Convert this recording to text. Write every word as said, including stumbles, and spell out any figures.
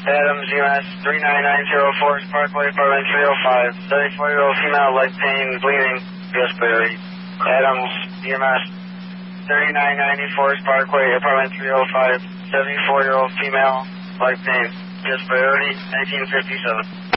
Adams, U S three nine nine zero Forest Parkway, apartment three oh five. thirty-four-year-old female, leg pain, bleeding, P S priority. Adams, E M S thirty-nine ninety Forest Parkway, apartment three oh five. seventy-four-year-old female, leg pain, P S priority, nineteen fifty-seven.